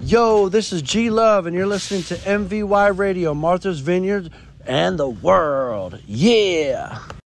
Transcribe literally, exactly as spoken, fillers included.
Yo, this is G Love, and you're listening to M V Y Radio, Martha's Vineyard, and the world. Yeah!